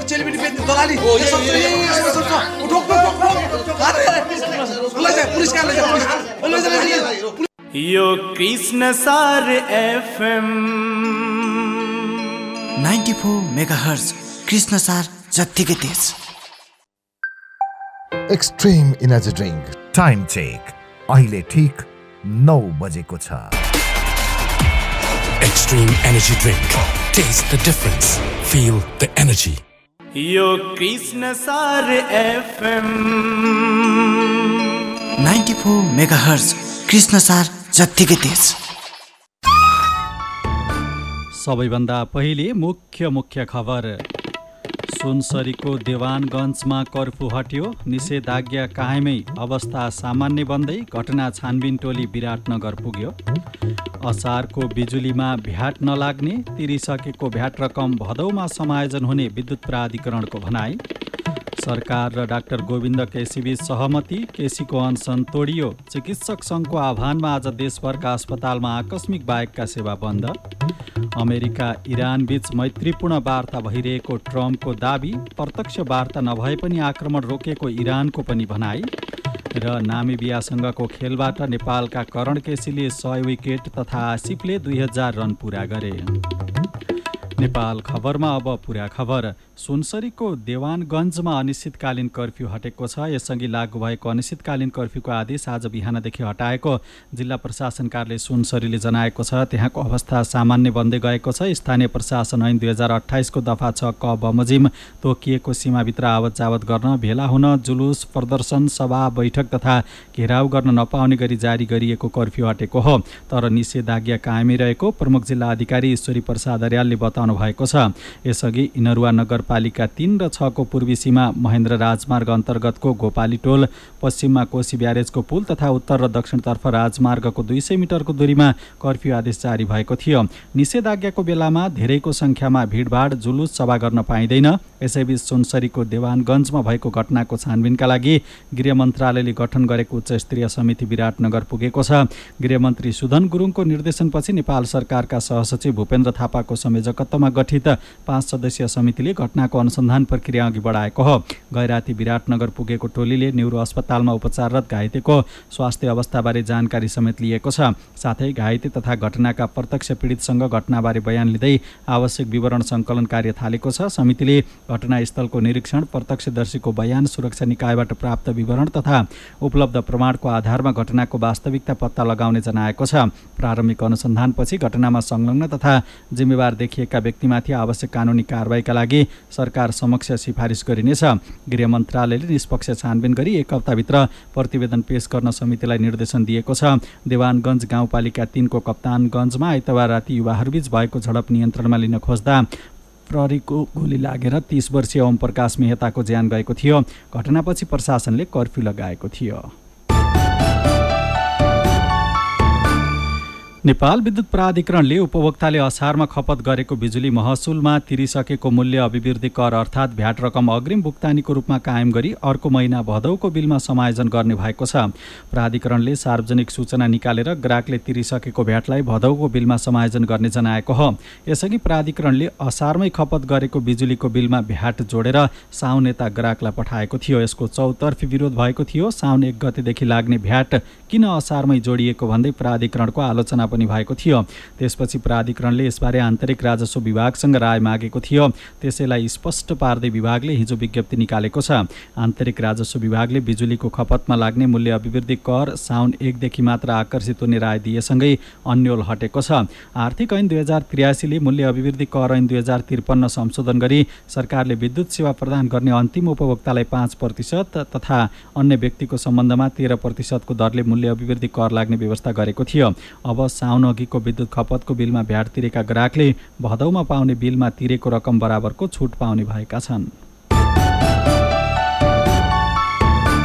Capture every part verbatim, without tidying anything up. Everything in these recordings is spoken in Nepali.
चेलीबेटी बेच्ने दलाली यो कृष्ण सार FM ninety four megahertz Krishna सार जत्तिकै तेज। Extreme energy drink time check अहिले ठीक नौ बजेको छ। Extreme energy drink. Taste the difference. Feel the energy. यो कृष्ण सार FM ninety four megahertz Krishna सार जत्तिकै तेज। सबैभन्दा पहिले मुख्य मुख्य खबर। सुनसरीको देवानगञ्जमा कर्फ्यू हट्यो, निषेधाज्ञा कायमै, अवस्था सामान्य बन्दै घटना छानबिन टोली विराटनगर पुग्यो। असारको बिजुलीमा भ्याट नलाग्ने, तिरिसकेको भ्याट रकम भदौमा समायोजन हुने विद्युत प्राधिकरणको भनाई। सरकार र डाक्टर गोविन्द केसीबीच सहमति, केसीको अनसन तोडियो। चिकित्सक सङ्घको आह्वानमा आज देशभरका अस्पतालमा आकस्मिक बाहेकका सेवा बन्द। अमेरिका इरान बीच मैत्रीपूर्ण वार्ता भइरहेको ट्रम्पको दाबी, प्रत्यक्ष वार्ता नभए पनि आक्रमण रोकेको इरानको पनि भनाई। र नामिबियासँगको खेलबाट नेपालका करण केसीले सय विकेट तथा आसिफले दुई हजार रन पुरा गरे। नेपाल खबरमा अब पुरा खबर। सुनसरीको देवानगञ्जमा अनिश्चितकालीन कर्फ्यू हटेको छ। यसअघि लागू भएको अनिश्चितकालीन कर्फ्यूको आदेश आज बिहानदेखि हटाएको जिल्ला प्रशासन कार्यालय सुनसरीले जनाएको छ। त्यहाँको अवस्था सामान्य बन्दै गएको छ। स्थानीय प्रशासन ऐन दुई हजार अठाइसको दफा छ क बमोजिम तोकिएको सीमाभित्र आवत जावत गर्न, भेला हुन, जुलुस, प्रदर्शन, सभा, बैठक तथा घेराउ गर्न नपाउने गरी जारी गरिएको कर्फ्यू हटेको हो। तर निषेधाज्ञा कायमै रहेको प्रमुख जिल्ला अधिकारी ईश्वरी प्रसाद अर्यालले बताउनु भएको छ। यसअघि इनरुवा नगरपालिका तीन र छको पूर्वी सीमा महेन्द्र राजमार्ग अन्तर्गतको गोपाली टोल, पश्चिममा कोशी ब्यारेजको पुल तथा उत्तर र दक्षिणतर्फ राजमार्गको दुई सय मिटरको दूरीमा कर्फ्यू आदेश जारी भएको थियो। निषेधाज्ञाको बेलामा धेरैको सङ्ख्यामा भिडभाड, जुलुस, सभा गर्न पाइँदैन। यसैबीच सुनसरीको देवानगञ्जमा भएको घटनाको छानबिनका लागि गृह मन्त्रालयले गठन गरेको उच्चस्तरीय समिति विराटनगर पुगेको छ। गृहमन्त्री सुधन गुरुङको निर्देशनपछि नेपाल सरकारका सहसचिव भूपेन्द्र थापाको संयोजकत्वमा गठित पाँच सदस्यीय समितिले घटनाको अनुसन्धान प्रक्रिया अघि बढाएको हो। गैराती विराटनगर पुगेको टोलीले न्युरो अस्पतालमा उपचाररत घाइतेको स्वास्थ्य अवस्थाबारे जानकारी समेत लिएको छ। साथै घाइते तथा घटनाका प्रत्यक्ष पीडितसँग घटनाबारे बयान लिँदै आवश्यक विवरण सङ्कलन कार्य थालेको छ। समितिले घटनास्थलको निरीक्षण, प्रत्यक्षदर्शीको बयान, सुरक्षा निकायबाट प्राप्त विवरण तथा उपलब्ध प्रमाणको आधारमा घटनाको वास्तविकता पत्ता लगाउने जनाएको छ। प्रारम्भिक अनुसन्धानपछि घटनामा संलग्न तथा जिम्मेवार देखिएका व्यक्तिमाथि आवश्यक कानुनी कारबाहीका लागि सरकार समक्ष सिफारिस गरिनेछ। गृह मन्त्रालयले निष्पक्ष छानबिन गरी एक हप्ताभित्र प्रतिवेदन पेश गर्न समितिलाई निर्देशन दिएको छ। देवानगञ्ज गाउँपालिका तीनको कप्तानगञ्जमा आइतबार राति युवाहरूबीच भएको झडप नियन्त्रणमा लिन खोज्दा प्रहरीको गोली लागेर तीस वर्षीय ओम प्रकाश मेहताको ज्यान गएको थियो। घटनापछि प्रशासनले कर्फ्यू लगाएको थियो। नेपाल विद्युत प्राधिकरणले उपभोक्ताले असारमा खपत गरेको बिजुली महसुलमा तिरिसकेको मूल्य अभिवृद्धि कर अर्थात् भ्याट रकम अग्रिम भुक्तानीको रूपमा कायम गरी अर्को महिना भदौको बिलमा समायोजन गर्ने भएको छ। प्राधिकरणले सार्वजनिक सूचना निकालेर ग्राहकले तिरिसकेको भ्याटलाई भदौको बिलमा समायोजन गर्ने जनाएको हो। यसअघि प्राधिकरणले असारमै खपत गरेको बिजुलीको बिलमा भ्याट जोडेर साउन यता ग्राहकलाई पठाएको थियो। यसको चौतर्फी विरोध भएको थियो। साउन एक गतेदेखि लाग्ने भ्याट किन असारमै जोडिएको भन्दै प्राधिकरणको आलोचना पनि भएको थियो। त्यसपछि प्राधिकरणले यसबारे आन्तरिक राजस्व विभागसँग राय मागेको थियो। त्यसैलाई स्पष्ट पार्दै विभागले हिजो विज्ञप्ति निकालेको छ। आन्तरिक राजस्व विभागले बिजुलीको खपतमा लाग्ने मूल्य अभिवृद्धि कर साउन एकदेखि मात्र आकर्षित हुने राय दिएसँगै अन्यल हटेको छ। आर्थिक ऐन दुई हजार त्रियासीले मूल्य अभिवृद्धि कर ऐन दुई हजार त्रिपन्न संशोधन गरी सरकारले विद्युत सेवा प्रदान गर्ने अन्तिम उपभोक्तालाई पाँच प्रतिशत तथा अन्य व्यक्तिको सम्बन्धमा तेह्र प्रतिशतको दरले मूल्य अभिवृद्धि कर लाग्ने व्यवस्था गरेको थियो। अब साउन अघिको विद्युत खपतको बिलमा भ्याट तिरेका ग्राहकले भदौमा पाउने बिलमा तिरेको रकम बराबरको छुट पाउने भएका छन्।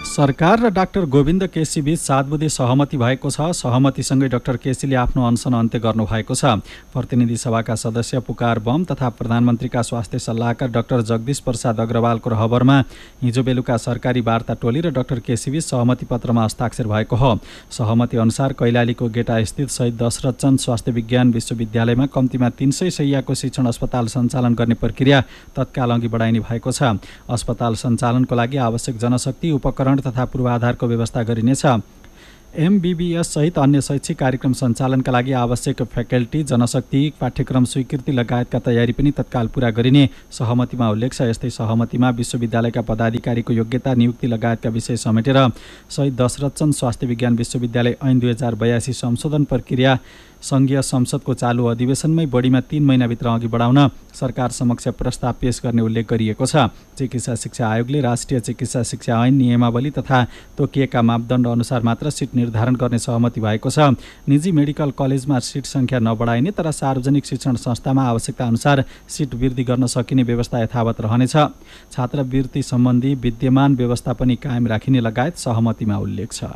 सरकार र डाक्टर गोविन्द केसी बीच सात बुँदे सहमति भएको छ। सहमतिसँगै डाक्टर केसीले आफ्नो अनसन अन्त्य गर्नुभएको छ। प्रतिनिधि सभाका सदस्य पुकार बम तथा प्रधानमन्त्रीका स्वास्थ्य सल्लाहकार डाक्टर जगदीश प्रसाद अग्रवालको रहबरमा हिजो बेलुका सरकारी वार्ता टोली र डाक्टर केसी बीच सहमति पत्रमा हस्ताक्षर भएको हो। सहमति अनुसार कैलालीको गेटा स्थित शहीद दशरथचन्द स्वास्थ्य विज्ञान विश्वविद्यालयमा कम्तीमा तीन सय शैय्याको शिक्षण अस्पताल सञ्चालन गर्ने प्रक्रिया तत्काल अघि बढाइने भएको छ। अस्पताल सञ्चालनको लागि आवश्यक जनशक्ति, उपकरण तथा पूर्वाधारको व्यवस्था गरिनेछ। एमबीबीएस सहित अन्य शैक्षिक कार्यक्रम सञ्चालनका लागि आवश्यक फ्याकल्टी, जनशक्ति, पाठ्यक्रम स्वीकृति लगायतका तयारी पनि तत्काल पूरा गरिने सहमतिमा उल्लेख छ। यस्तै सहमतिमा विश्वविद्यालयका पदाधिकारीको योग्यता, नियुक्ति लगायतका विषय समेटेर शहीद दशरथचन्द स्वास्थ्य विज्ञान विश्वविद्यालय ऐन दुई हजार बयासी संशोधन प्रक्रिया सङ्घीय संसदको चालु अधिवेशनमै बढीमा तीन महिनाभित्र अघि बढाउन सरकार समक्ष प्रस्ताव पेश गर्ने उल्लेख गरिएको छ। चिकित्सा शिक्षा आयोगले राष्ट्रिय चिकित्सा शिक्षा ऐन नियमावली तथा तोकिएका मापदण्ड अनुसार मात्र सिट निर्धारण गर्ने सहमति भएको छ। निजी मेडिकल कलेजमा सिट सङ्ख्या नबढाइने तर सार्वजनिक शिक्षण संस्थामा आवश्यकता अनुसार सिट वृद्धि गर्न सकिने व्यवस्था यथावत रहनेछ। छात्रवृत्ति सम्बन्धी विद्यमान व्यवस्था पनि कायम राखिने लगायत सहमतिमा उल्लेख छ।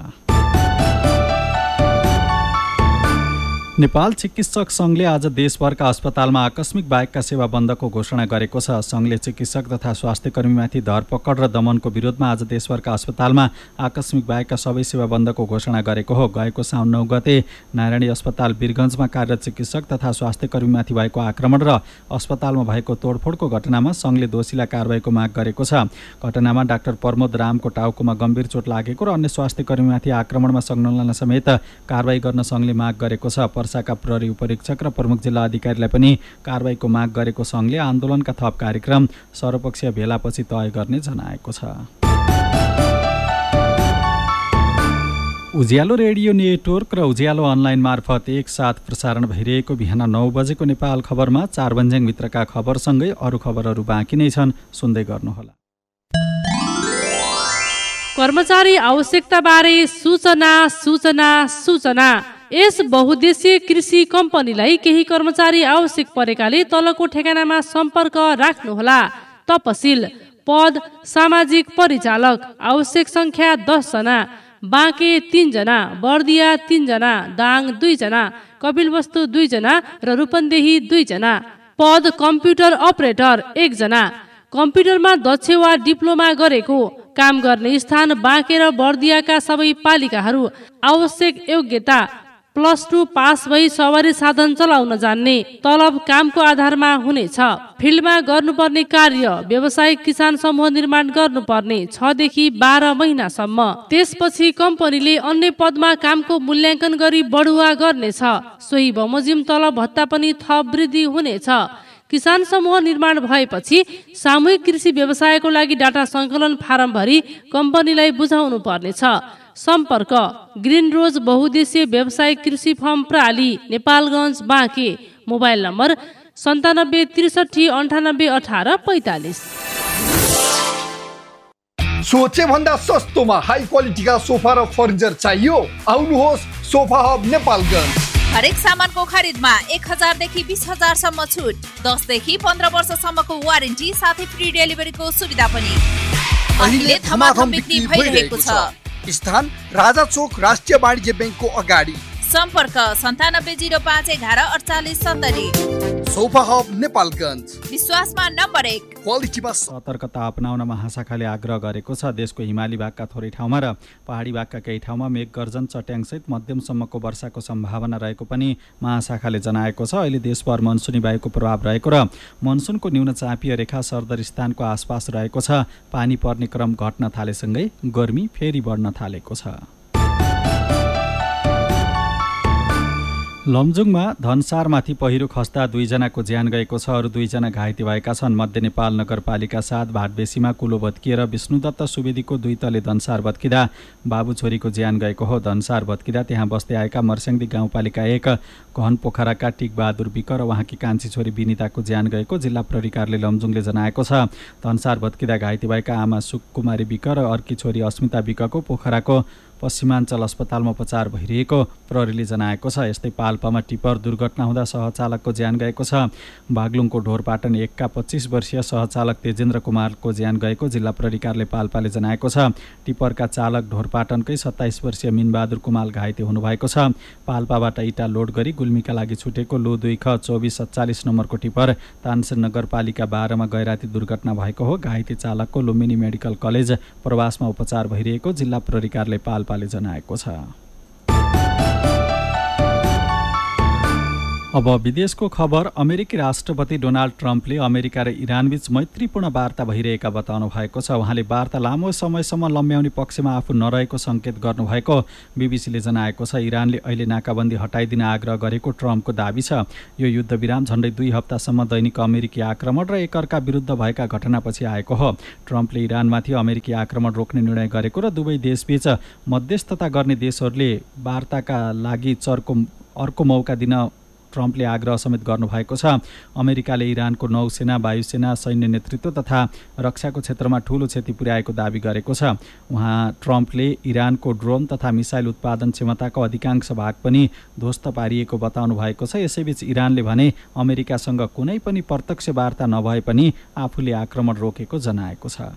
नेपाल चिकित्सक सङ्घले आज देशभरका अस्पतालमा आकस्मिक बाहेकका सेवा बन्दको घोषणा गरेको छ। सङ्घले चिकित्सक तथा स्वास्थ्यकर्मीमाथि धरपकड र दमनको विरोधमा आज देशभरका अस्पतालमा आकस्मिक बाहेकका सबै सेवा बन्दको घोषणा गरेको हो। गएको साउन नौ गते नारायणी अस्पताल वीरगञ्जमा कार्यरत चिकित्सक तथा स्वास्थ्यकर्मीमाथि भएको आक्रमण र अस्पतालमा भएको तोडफोडको घटनामा सङ्घले दोषीलाई कारबाहीको माग गरेको छ। घटनामा डाक्टर प्रमोद रामको टाउकोमा गम्भीर चोट लागेको र अन्य स्वास्थ्यकर्मीमाथि आक्रमणमा संलग्न समेत कारबाही गर्न सङ्घले माग गरेको छ। पर्साका प्रहरी उपरीक्षक र प्रमुख जिल्ला अधिकारीलाई पनि कारबाहीको माग गरेको सङ्घले आन्दोलनका थप कार्यक्रम सर्वपक्षीय भेलापछि तय गर्ने जनाएको छ। उज्यालो रेडियो नेटवर्क र उज्यालो अनलाइन मार्फत एकसाथ प्रसारण भइरहेको बिहान नौ बजेको नेपाल खबरमा चारबन्ज्याङभित्रका खबरसँगै अरू खबरहरू बाँकी नै छन्, सुन्दै गर्नुहोला। कर्मचारी आवश्यकताबारे सूचना सूचना सूचना यस बहुद्देश्य कृषि कम्पनीलाई केही कर्मचारी आवश्यक परेकाले तलको ठेगानामा सम्पर्क राख्नुहोला। तपसिल पद सामाजिक परिचालक, आवश्यक संख्या दस जना, बाँके तीन जना, बर्दिया तीन जना, दाङ दुई जना, कपिलवस्तु दुई जना र रूपन्देही दुई जना। पद कम्प्युटर अपरेटर एक जना, कम्प्युटरमा दक्ष वा डिप्लोमा गरेको, काम गर्ने स्थान बाँके र बर्दियाका सबै पालिकाहरू। आवश्यक योग्यता प्लस टू पास भई सवारी साधन चलाउन जान्ने, तलब कामको आधारमा हुनेछ। फिल्डमा गर्नुपर्ने कार्य व्यावसायिक किसान समूह निर्माण गर्नुपर्ने छदेखि बाह्र महिनासम्म। त्यसपछि कम्पनीले अन्य पदमा कामको मूल्याङ्कन गरी बढुवा गर्नेछ। सोही बमोजिम तलब भत्ता पनि थप वृद्धि हुनेछ। किसान समूह निर्माण भएपछि सामूहिक कृषि व्यवसायको लागि डाटा सङ्कलन फारम भरी कम्पनीलाई बुझाउनु पर्नेछ। सम्पर्क ग्रिन रोज बहुद्देश्य व्यवसायिक कृषि form प्राली, Nepalgunj, Banke. Mobile number सन्तानब्बे त्रिसठी अन्ठानब्बे अठार पैँतालिस। सोचे भन्दा सस्तोमा हाई क्वालिटीका सोफा र फर्निचर चाहियो? आउनुहोस् सोफा हब नेपालगञ्ज। हरेक सामानको खरिदमा एक हजारदेखि बिस हजारसम्म छुट, दसदेखि पन्ध्र वर्षसम्मको वारेन्टी साथै फ्री डेलिभरीको सुविधा पनि। अहिले धमाधम बिक्री भइरहेको छ। स्थान राजा चोक राष्ट्रिय वाणिज्य ब्याङ्कको अगाडि। सम्पर्क सन्तानब्बे जिरो पाँच एघार अडचालिस सत्तरी। सोफा हब नेपालगञ्ज, विश्वासमा नम्बर एक। क्वालिटीमा सतर्कता अपनाउन महाशाखाले आग्रह गरेको छ। देशको हिमाली भागका थोरै ठाउँमा र पहाडी भागका केही ठाउँमा मेघ गर्जन, चट्याङसहित मध्यमसम्मको वर्षाको सम्भावना रहेको पनि महाशाखाले जनाएको छ। अहिले देशभर मनसुनी वायुको प्रभाव रहेको र मनसुनको न्यून चापीय रेखा सरदर स्थानको आसपास रहेको छ। पानी पर्ने क्रम घट्न थालेसँगै गर्मी फेरि बढ्न थालेको छ। लमजुङमा धनसारमाथि पहिरो खस्दा दुईजनाको ज्यान गएको छ, अरू दुईजना घाइते भएका छन्। मध्य नेपाल नगरपालिका सात भाटबेसीमा कुलो भत्किएर विष्णुदत्त सुवेदीको दुई तले धनसार भत्किँदा बाबु छोरीको ज्यान गएको हो। धनसार भत्किँदा त्यहाँ बस्दै आएका मर्स्याङ्दी गाउँपालिका एक घन पोखराका टिकबहादुर विक र उहाँकी कान्छी छोरी विनिताको ज्यान गएको जिल्ला प्रहरी कार्यालय लमजुङले जनाएको छ। धनसार भत्किँदा घाइते भएका आमा सुकुमारी विक र अर्की छोरी अस्मिता विकको पोखराको पश्चिमाञ्चल अस्पतालमा उपचार भइरहेको प्रहरीले जनाएको छ। यस्तै पाल्पामा टिपर दुर्घटना हुँदा सहचालकको ज्यान गएको छ। बागलुङको ढोरपाटन एकका पच्चिस वर्षीय सहचालक तेजेन्द्र कुमारको ज्यान गएको जिल्ला प्रहरी कार्यालय पाल्पाले जनाएको छ। टिपरका चालक ढोरपाटनकै सत्ताइस वर्षीय मिनबहादुर कुमाल घाइते हुनुभएको छ। पाल्पाबाट इटा लोड गरी गुल्मीका लागि छुटेको लो दुई ख चौबिस सत्तालिस नम्बरको टिपर तानसेन नगरपालिका बाह्रमा गैराती दुर्घटना भएको हो। घाइते चालकको लुम्बिनी मेडिकल कलेज प्रवासमा उपचार भइरहेको जिल्ला प्रहरी कार्यालय पाल्पाले जनाएको छ। अब विदेशको खबर। अमेरिकी राष्ट्रपति डोनाल्ड ट्रम्पले अमेरिका र इरानबीच मैत्रीपूर्ण वार्ता भइरहेका बताउनु भएको छ। उहाँले वार्ता लामो समयसम्म लम्ब्याउने पक्षमा आफू नरहेको सङ्केत गर्नुभएको बीबीसीले जनाएको छ। इरानले अहिले नाकाबन्दी हटाइदिन आग्रह गरेको ट्रम्पको दाबी छ। यो युद्धविराम झन्डै दुई हप्तासम्म दैनिक अमेरिकी आक्रमण र एकअर्का विरुद्ध भएका घटनापछि आएको हो। ट्रम्पले इरानमाथि अमेरिकी आक्रमण रोक्ने निर्णय गरेको र दुवै देशबीच मध्यस्थता गर्ने देशहरूले वार्ताका लागि चर्को अर्को मौका दिन ट्रम्पले आग्रह समेत गर्नुभएको छ। अमेरिकाले इरानको नौसेना, वायुसेना, सैन्य नेतृत्व तथा रक्षाको क्षेत्रमा ठूलो क्षति पुर्याएको दाबी गरेको छ। उहाँ ट्रम्पले इरानको ड्रोन तथा मिसाइल उत्पादन क्षमताको अधिकांश भाग पनि ध्वस्त पारिएको बताउनु भएको छ। यसैबीच इरानले भने अमेरिकासँग कुनै पनि प्रत्यक्ष वार्ता नभए पनि आफूले आक्रमण रोकेको जनाएको छ।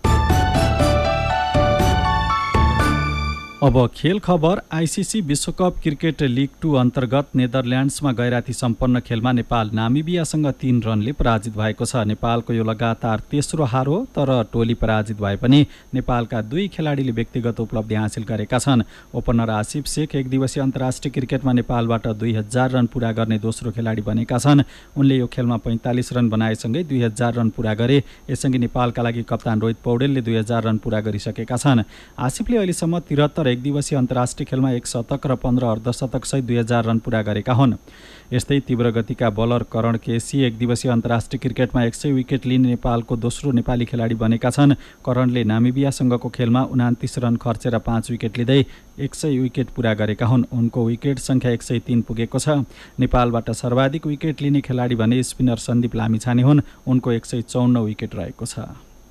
अब खेल खबर। आइसिसी विश्वकप क्रिकेट लिग टू अन्तर्गत नेदरल्यान्ड्समा गैराती सम्पन्न खेलमा नेपाल नामिबियासँग तीन रनले पराजित भएको छ। नेपालको यो लगातार तेस्रो हार हो, तर टोली पराजित भए पनि नेपालका दुई खेलाडीले व्यक्तिगत उपलब्धि हासिल गरेका छन्। ओपनर आसिफ शेख एक दिवसीय अन्तर्राष्ट्रिय क्रिकेटमा नेपालबाट दुई हजार रन पुरा गर्ने दोस्रो खेलाडी बनेका छन्। उनले यो खेलमा पैँतालिस रन बनाएसँगै दुई हजार रन पुरा गरे। यससँगै नेपालका लागि कप्तान रोहित पौडेलले दुई हजार रन पुरा गरिसकेका छन्। आसिफले अहिलेसम्म त्रिहत्तर एक दिवसीय अन्तर्राष्ट्रिय खेलमा एक शतक र पन्ध्र अर्धशतकसहित दुई हजार रन पुरा गरेका हुन्। यस्तै तीव्र गतिका बलर करण केसी एक दिवसीय अन्तर्राष्ट्रिय क्रिकेटमा एक सय विकेट लिने नेपालको दोस्रो नेपाली खेलाडी बनेका छन्। करणले नामिबियासँगको खेलमा उनातिस रन खर्चेर पाँच विकेट लिँदै एक सय विकेट पुरा गरेका हुन्। उनको विकेट सङ्ख्या एक सय तीन पुगेको छ। नेपालबाट सर्वाधिक विकेट लिने खेलाडी भने स्पिनर सन्दीप लामिछाने हुन्। उनको एक सय चौन्न विकेट रहेको छ।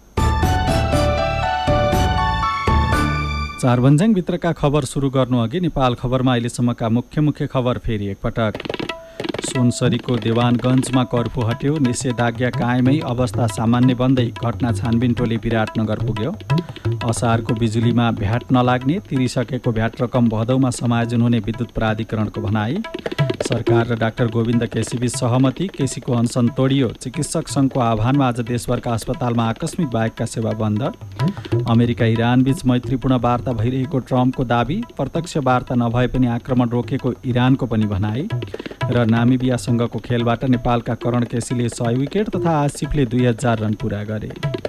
चारभन्ज्याङ भित्रका खबर सुरु गर्नु अघि नेपाल खबरमा अहिलेसम्मका मुख्य मुख्य खबर फेरि एकपटक। सुनसरीको देवानगञ्जमा कर्फ्यू हट्यो, निषेधाज्ञा कायमै, अवस्था सामान्य बन्दै घटना छानबिन टोली विराटनगर पुग्यो। असारको बिजुलीमा भ्याट नलाग्ने, तिरिसकेको भ्याट रकम भदौमा समायोजन हुने विद्युत प्राधिकरणको भनाई। सरकार र डाक्टर गोविन्द केसीबीच सहमति, केसीको अनसन तोडियो। चिकित्सक सङ्घको आह्वानमा आज देशभरका अस्पतालमा आकस्मिक बाहेकका सेवा बन्द। अमेरिका इरानबीच मैत्रीपूर्ण वार्ता भइरहेको ट्रम्पको दाबी, प्रत्यक्ष वार्ता नभए पनि आक्रमण रोकेको इरानको पनि भनाई। र नामिबियासँगको खेलबाट नेपालका करण केसीले सय विकेट तथा आसिफले दुई हजार रन पुरा गरे।